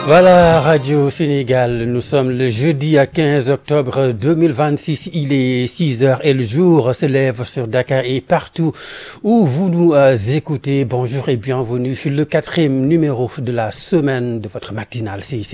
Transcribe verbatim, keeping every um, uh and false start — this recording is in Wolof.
Voilà, Radio Sénégal, nous sommes le jeudi à quinze octobre deux mille vingt-six, il est six heures et le jour se lève sur Dakar et partout où vous nous euh, écoutez. Bonjour et bienvenue sur le quatrième numéro de la semaine de votre matinale C I C.